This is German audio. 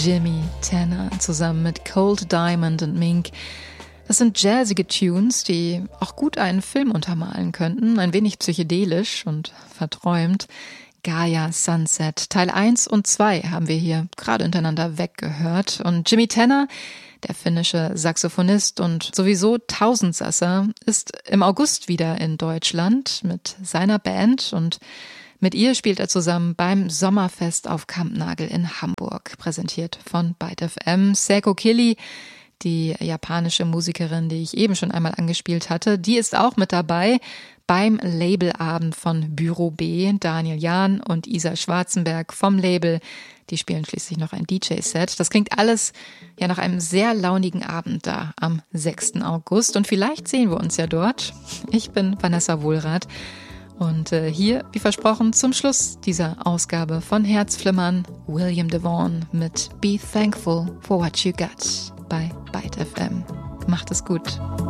Jimmy Tenor zusammen mit Cold Diamond und Mink. Das sind jazzige Tunes, die auch gut einen Film untermalen könnten, ein wenig psychedelisch und verträumt. Gaia Sunset, Teil 1 und 2 haben wir hier gerade hintereinander weggehört. Und Jimmy Tenor, der finnische Saxophonist und sowieso Tausendsasser, ist im August wieder in Deutschland mit seiner Band und mit ihr spielt er zusammen beim Sommerfest auf Kampnagel in Hamburg, präsentiert von Byte FM. Seiko Kili, die japanische Musikerin, die ich eben schon einmal angespielt hatte, die ist auch mit dabei beim Labelabend von Büro B. Daniel Jahn und Isa Schwarzenberg vom Label, die spielen schließlich noch ein DJ-Set. Das klingt alles ja nach einem sehr launigen Abend da am 6. August und vielleicht sehen wir uns ja dort. Ich bin Vanessa Wohlrath. Und hier, wie versprochen, zum Schluss dieser Ausgabe von Herzflimmern, William DeVaughn mit Be Thankful for What You Got bei Byte FM. Macht es gut.